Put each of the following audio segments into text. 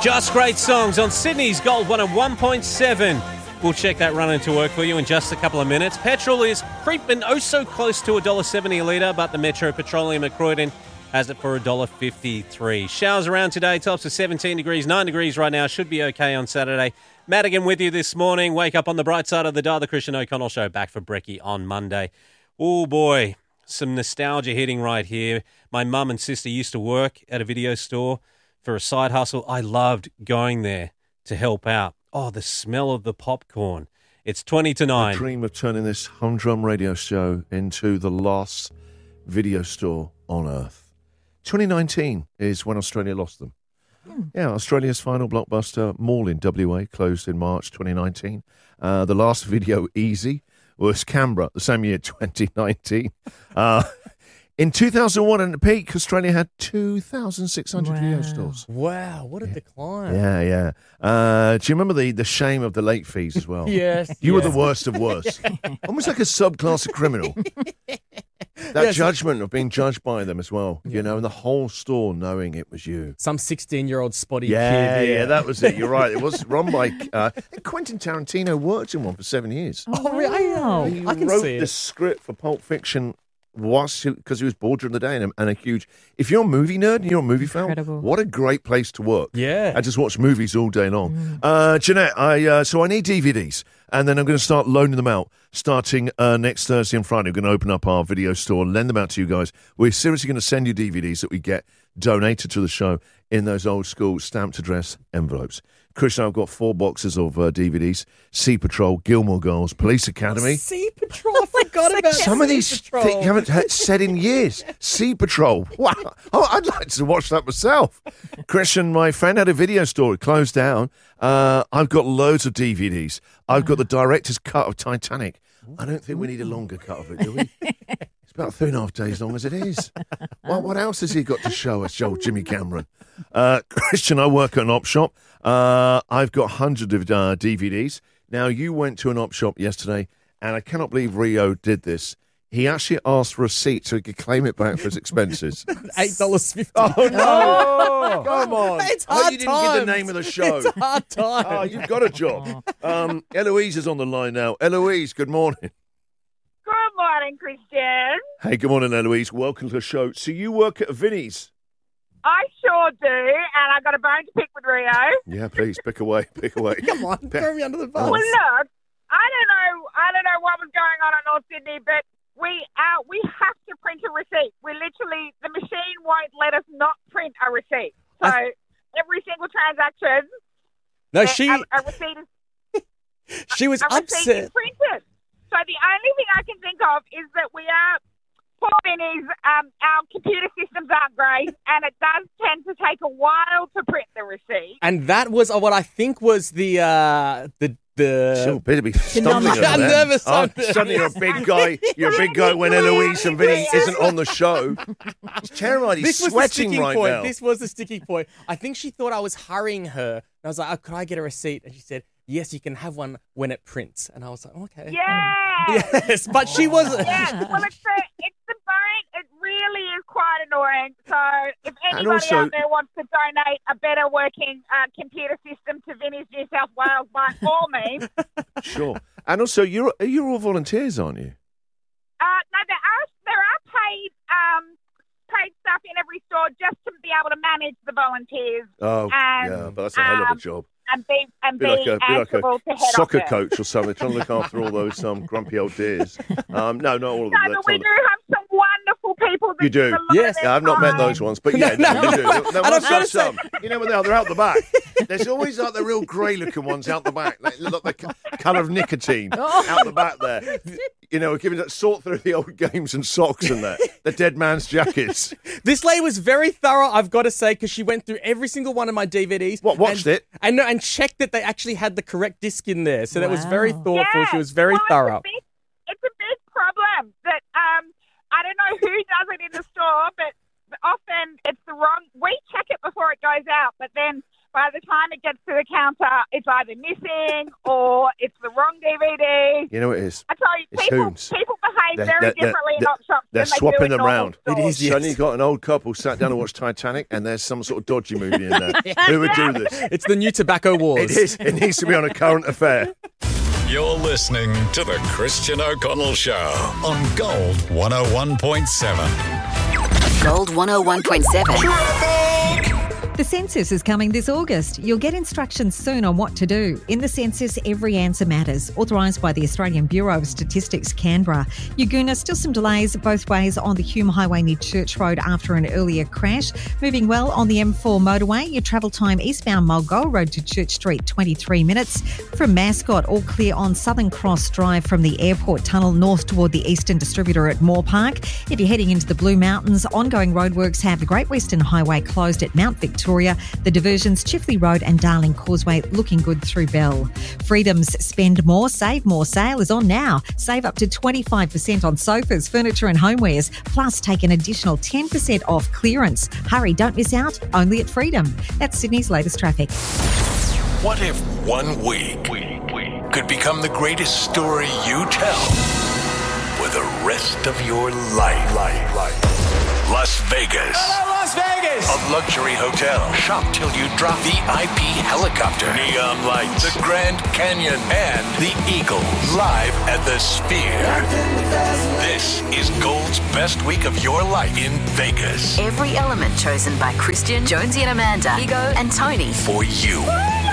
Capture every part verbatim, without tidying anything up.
Just great songs on Sydney's Gold one oh one point seven. We'll check that run into work for you in just a couple of minutes. Petrol is creeping oh so close to one dollar seventy a litre, but the Metro Petroleum at Croydon has it for one dollar fifty-three. Showers around today, tops of seventeen degrees, nine degrees right now. Should be okay on Saturday. Madigan with you this morning. Wake up on the bright side of the dial. The Christian O'Connell Show back for brekkie on Monday. Oh boy, some nostalgia hitting right here. My mum and sister used to work at a video store for a side hustle. I loved going there to help out. Oh, the smell of the popcorn. It's twenty to nine. I dream of turning this humdrum radio show into the last video store on Earth. twenty nineteen is when Australia lost them. Hmm. Yeah, Australia's final blockbuster mall in W A closed in March twenty nineteen. Uh, the last video easy was Canberra, the same year, twenty nineteen. Uh, in two thousand one, at the peak, Australia had two thousand six hundred wow. video stores. Wow, what a yeah. decline. Yeah, yeah. Uh, do you remember the, the shame of the late fees as well? Yes. You yes. were the worst of worst. Almost like a subclass of criminal. That yes. judgment of being judged by them as well, yeah. you know, and the whole store knowing it was you. Some sixteen-year-old spotty yeah, kid. Yeah, yeah, that was it. You're right. It was run by... Uh, Quentin Tarantino worked in one for seven years. Oh, really? Oh, he I can wrote see it. the script for Pulp Fiction because he was bored during the day and a, and a huge... If you're a movie nerd and you're a movie fan, what a great place to work. Yeah. I just watch movies all day long. Mm. Uh, Jeanette, I, uh, so I need D V Ds. And then I'm going to start loaning them out starting uh, next Thursday and Friday. We're going to open up our video store and lend them out to you guys. We're seriously going to send you D V Ds that we get donated to the show in those old school stamped address envelopes. Christian, I've got four boxes of uh, D V Ds. Sea Patrol, Gilmore Girls, Police Academy. Sea Patrol, I forgot about Some sea of these Patrol. things you haven't heard said in years. Sea Patrol. Wow. Oh, I'd like to watch that myself. Christian, my friend had a video store. It closed down. Uh, I've got loads of D V Ds. I've got the director's cut of Titanic. I don't think we need a longer cut of it, do we? It's about three and a half days long as it is. Well, what else has he got to show us, old Jimmy Cameron? Uh, Christian, I work at an op shop. Uh, I've got hundreds of uh, D V Ds. Now, you went to an op shop yesterday, and I cannot believe Rio did this. He actually asked for a receipt so he could claim it back for his expenses. eight dollars fifty. Oh, no. Oh, come on. It's hard oh, you didn't times. give the name of the show. It's hard time. Oh, you've got a job. Um, Eloise is on the line now. Eloise, good morning. Good morning, Christian. Hey, good morning, Eloise. Welcome to the show. So you work at Vinnie's? I sure do, and I got a bone to pick with Rio. Yeah, please, pick away, pick away. Come on, Pick. throw me under the bus. Well, look, I don't know, I don't know what was going on in North Sydney, but we uh, we have to print a receipt. We literally, the machine won't let us not print a receipt. So I... every single transaction, no, she, a, a receipt is she was a upset. Receipt is printed. So the only thing I can think of is that we are. Poor Vinnie's, um, our computer systems aren't great, and it does tend to take a while to print the receipt. And that was uh, what I think was the uh, the the. Sure, better be stumbling over I'm there. nervous. Oh, suddenly you're a big guy. You're a big guy when Eloise and Vinnie isn't on the show. He's terrified. He's this was sweating the sticking right point. now. This was the sticking point. I think she thought I was hurrying her. And I was like, oh, could I get a receipt? And she said, yes, you can have one when it prints. And I was like, okay. Yeah. Yes, but she wasn't. Yes, well, it's the, it's the bone. It really is quite annoying. So if anybody also- out there wants to donate a better working uh, computer system to Vinnie's New South Wales, by all means. Sure. And also, you're you're all volunteers, aren't you? Uh, no, there are, there are paid, um, paid stuff in every store just to be able to manage the volunteers. Oh, and, yeah, but that's a hell of a um, job. And be, and Be be, like a, be like answerable a to head soccer office. coach or something, trying to look after all those um, grumpy old dears. Um, no, not all of them. No, That's but we not- do have some wonderful people. That You do. give a lot Yes. of Yeah, their I've not met time. those ones, but yeah, no, No, you do. no. There, there And must I've gotta be some. You know where they are? They're out the back. There's always like the real grey-looking ones out the back. They look like the colour of nicotine out the back there. You know, giving that sort through the old games and socks and that. The dead man's jackets. This lady was very thorough, I've got to say, because she went through every single one of my D V Ds. What, watched and, it? And, and checked that they actually had the correct disc in there. So that was very Wow. thoughtful. Yeah. She was very well, thorough. It's a, big, it's a big problem that um, I don't know who does it in the store, but often it's the wrong. We check it before it goes out, but then by the time it gets to the counter, it's either missing or it's the wrong D V D. You know what it is? I tell you, It's people, Hoons. people behave They're- very they're- differently in they're- hot shops They're than they swapping do in them normal round. stores. It is, yes. Suddenly you've got an old couple sat down and watched Titanic, and there's some sort of dodgy movie in there. Who would do this? It's the new tobacco wars. It is. It needs to be on a current affair. You're listening to The Christian O'Connell Show on Gold one oh one point seven. Gold one oh one point seven. The census is coming this August. You'll get instructions soon on what to do. In the census, every answer matters. Authorised by the Australian Bureau of Statistics, Canberra. Yagoona, still some delays both ways on the Hume Highway near Church Road after an earlier crash. Moving well on the M four motorway. Your travel time eastbound Mulgoa Road to Church Street, twenty-three minutes. From Mascot, all clear on Southern Cross Drive from the airport tunnel north toward the Eastern Distributor at Moore Park. If you're heading into the Blue Mountains, ongoing roadworks have the Great Western Highway closed at Mount Victoria. The diversions Chifley Road and Darling Causeway looking good through Bell. Freedom's Spend More, Save More sale is on now. Save up to twenty-five percent on sofas, furniture and homewares, plus take an additional ten percent off clearance. Hurry, don't miss out, only at Freedom. That's Sydney's latest traffic. What if one week could become the greatest story you tell for the rest of your life? life, life. Las Vegas. Hello, Las Vegas! A luxury hotel. Shop till you drop. V I P helicopter. Neon lights. The Grand Canyon. And the Eagles. Live at the Sphere. This is Gold's best week of your life in Vegas. Every element chosen by Christian, Jonesy and Amanda, Igo and Tony. For you.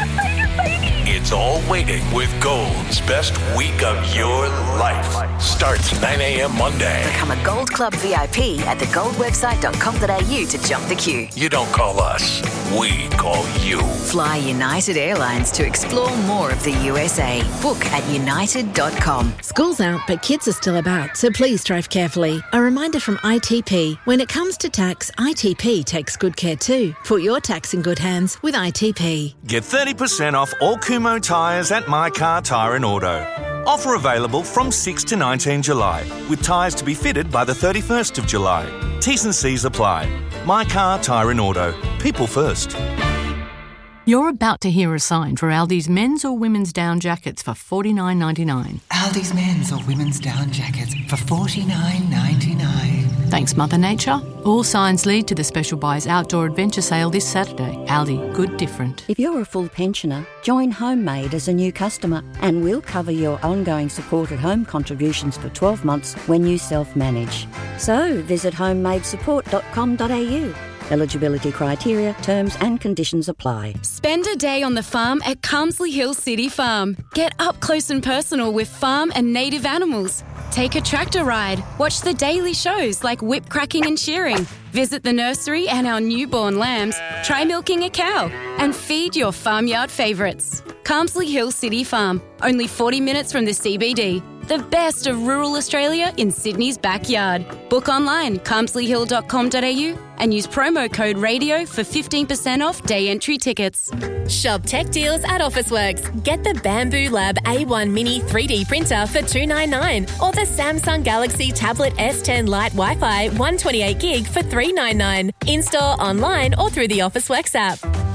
It's all waiting with Gold's best week of your life. Starts nine a.m. Monday. Become a Gold Club V I P at the gold website dot com dot a u to jump the queue. You don't call us, we call you. Fly United Airlines to explore more of the U S A. Book at united dot com. School's out, but kids are still about, so please drive carefully. A reminder from I T P. When it comes to tax, I T P takes good care too. Put your tax in good hands with I T P. Get thirty percent off all Kumo tyres at My Car Tyre and Auto. Offer available from six to nineteen July, with tyres to be fitted by the thirty-first of July. T's and C's apply. My Car Tyre and Auto. People first. You're about to hear a sign for Aldi's men's or women's down jackets for forty-nine ninety-nine. Aldi's men's or women's down jackets for forty-nine ninety-nine. Thanks, Mother Nature. All signs lead to the Special Buys Outdoor Adventure Sale this Saturday. Aldi, good different. If you're a full pensioner, join Homemade as a new customer and we'll cover your ongoing supported home contributions for twelve months when you self-manage. So visit homemade support dot com dot a u. Eligibility criteria, terms and conditions apply. Spend a day on the farm at Carmsley Hill City Farm. Get up close and personal with farm and native animals. Take a tractor ride. Watch the daily shows like whip cracking and shearing. Visit the nursery and our newborn lambs. Try milking a cow and feed your farmyard favourites. Carmsley Hill City Farm, only forty minutes from the C B D. The best of rural Australia in Sydney's backyard. Book online, carmsley hill dot com dot a u and use promo code RADIO for fifteen percent off day entry tickets. Shop tech deals at Officeworks. Get the Bamboo Lab A one Mini three D printer for two ninety-nine or the Samsung Galaxy Tablet S ten Lite Wi-Fi one twenty-eight gig for three ninety-nine. In-store, online or through the Officeworks app.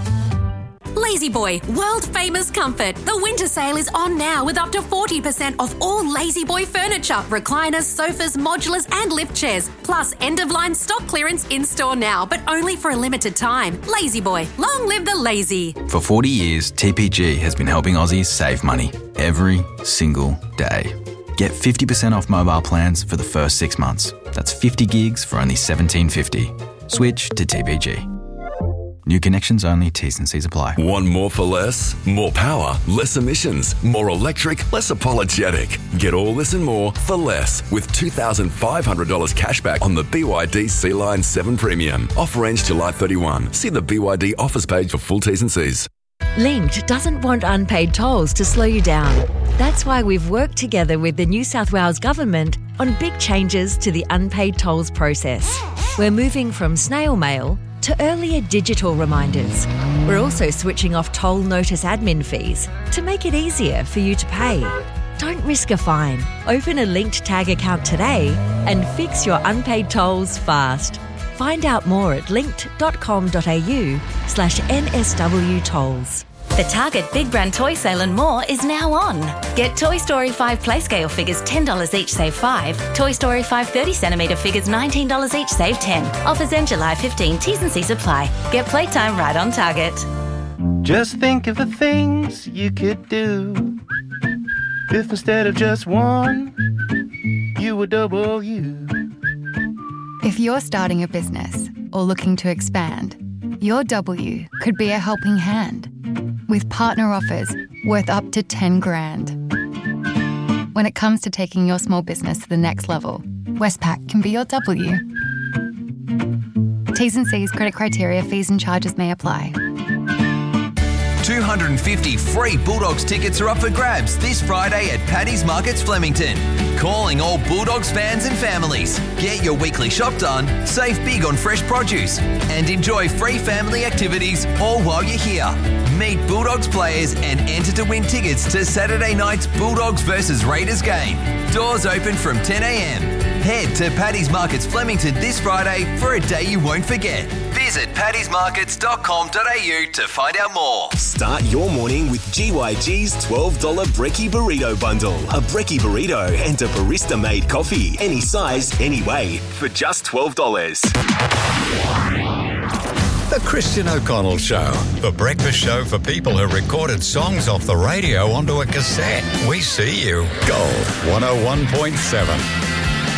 Lazy Boy, world famous comfort. The winter sale is on now with up to forty percent off all Lazy Boy furniture, recliners, sofas, modulars and lift chairs. Plus end of line stock clearance in store now, but only for a limited time. Lazy Boy, long live the lazy. For forty years, T P G has been helping Aussies save money every single day. Get fifty percent off mobile plans for the first six months. That's fifty gigs for only seventeen fifty. Switch to T P G. New connections only, T's and C's apply. Want more for less? More power, less emissions, more electric, less apologetic. Get all this and more for less with two thousand five hundred dollars cashback on the B Y D C-Line seven Premium. Offer ends July thirty-first. See the B Y D offers page for full T's and C's. Linkt doesn't want unpaid tolls to slow you down. That's why we've worked together with the New South Wales Government on big changes to the unpaid tolls process. We're moving from snail mail to earlier digital reminders. We're also switching off toll notice admin fees to make it easier for you to pay. Don't risk a fine. Open a Linkt Tag account today and fix your unpaid tolls fast. Find out more at linkt.com.au slash NSW tolls. The Target Big Brand Toy Sale and more is now on. Get Toy Story five Play Scale figures ten dollars each, save five dollars. Toy Story five thirty centimetre figures nineteen dollars each, save ten dollars. Offers end July fifteenth. T's and C's apply. Get playtime right on Target. Just think of the things you could do if instead of just one, you were double you. If you're starting a business or looking to expand, your W could be a helping hand with partner offers worth up to ten grand. When it comes to taking your small business to the next level, Westpac can be your W. T's and C's, credit criteria, fees and charges may apply. two hundred fifty free Bulldogs tickets are up for grabs this Friday at Paddy's Markets Flemington. Calling all Bulldogs fans and families. Get your weekly shop done, save big on fresh produce, and enjoy free family activities all while you're here. Meet Bulldogs players and enter to win tickets to Saturday night's Bulldogs versus Raiders game. Doors open from ten a.m. Head to Paddy's Markets Flemington this Friday for a day you won't forget. Visit paddys markets dot com dot a u to find out more. Start your morning with G Y G's twelve dollars Brekkie Burrito Bundle. A Brekkie Burrito and a barista-made coffee. Any size, any way, for just twelve dollars. The Christian O'Connell Show, the breakfast show for people who recorded songs off the radio onto a cassette. We see you. Gold one oh one point seven.